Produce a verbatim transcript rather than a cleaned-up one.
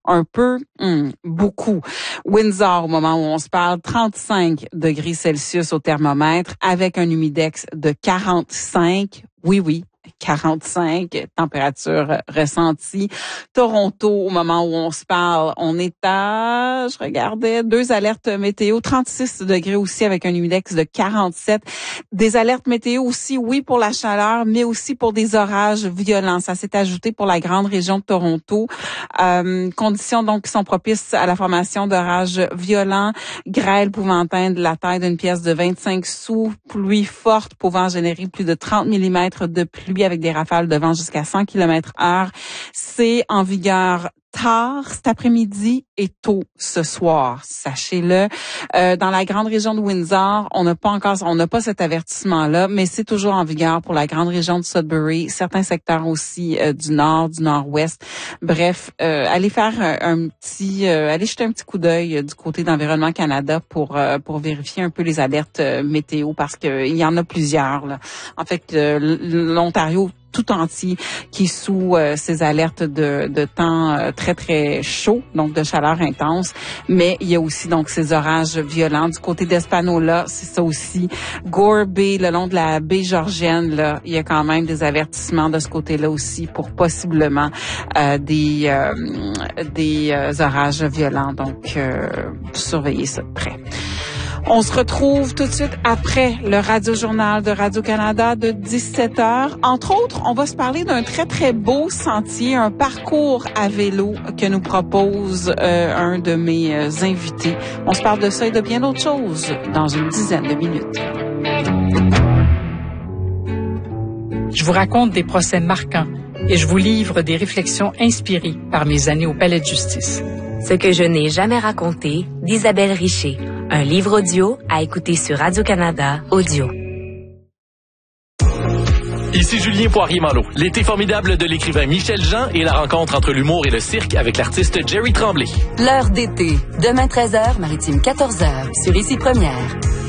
Un peu, hum, beaucoup. Windsor, au moment où on se parle, trente-cinq degrés Celsius au thermomètre avec un humidex de quarante-cinq. Oui, oui. quarante-cinq, température ressentie. Toronto, au moment où on se parle, on est à, je regardais, deux alertes météo, trente-six degrés aussi avec un humidex de quarante-sept. Des alertes météo aussi, oui, pour la chaleur, mais aussi pour des orages violents. Ça s'est ajouté pour la grande région de Toronto. Euh, conditions donc qui sont propices à la formation d'orages violents, grêle pouvant atteindre la taille d'une pièce de vingt-cinq sous, pluie forte pouvant générer plus de trente millimètres de pluie avec des rafales de vent jusqu'à cent kilomètres heure. C'est en vigueur tard cet après-midi et tôt ce soir, sachez-le. Euh, dans la grande région de Windsor, on n'a pas encore, on n'a pas cet avertissement-là, mais c'est toujours en vigueur pour la grande région de Sudbury, certains secteurs aussi euh, du nord, du nord-ouest. Bref, euh, allez faire un, un petit, euh, allez jeter un petit coup d'œil euh, du côté d'Environnement Canada pour euh, pour vérifier un peu les alertes euh, météo parce que il y en a plusieurs. Là. En fait, euh, l'Ontario tout entier qui est sous euh, ces alertes de, de temps euh, très, très chaud, donc de chaleur intense. Mais il y a aussi donc ces orages violents. Du côté d'Espanola, c'est ça aussi. Gore Bay, le long de la baie Georgienne, là, il y a quand même des avertissements de ce côté-là aussi pour possiblement euh, des, euh, des euh, orages violents. Donc, euh, surveillez ça de près. On se retrouve tout de suite après le Radio-Journal de Radio-Canada de dix-sept heures. Entre autres, on va se parler d'un très, très beau sentier, un parcours à vélo que nous propose euh, un de mes euh, invités. On se parle de ça et de bien d'autres choses dans une dizaine de minutes. Je vous raconte des procès marquants et je vous livre des réflexions inspirées par mes années au Palais de justice. Ce que je n'ai jamais raconté d'Isabelle Richer. Un livre audio à écouter sur Radio-Canada Audio. Ici Julien Poirier-Malo. L'été formidable de l'écrivain Michel Jean et la rencontre entre l'humour et le cirque avec l'artiste Jerry Tremblay. L'heure d'été. Demain treize heures, Maritime quatorze heures, sur Ici Première.